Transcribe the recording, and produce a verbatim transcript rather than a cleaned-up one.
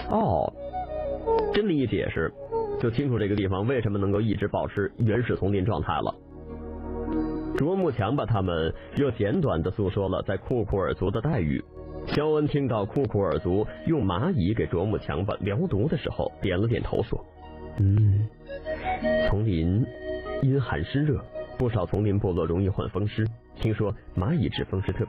哦，这么一解释，就清楚这个地方为什么能够一直保持原始丛林状态了。卓木强吧他们又简短地诉说了在库库尔族的待遇。肖恩听到库库尔族用蚂蚁给卓木强吧疗毒的时候，点了点头说：“嗯，丛林阴寒湿热，不少丛林部落容易患风湿，听说蚂蚁治风湿特别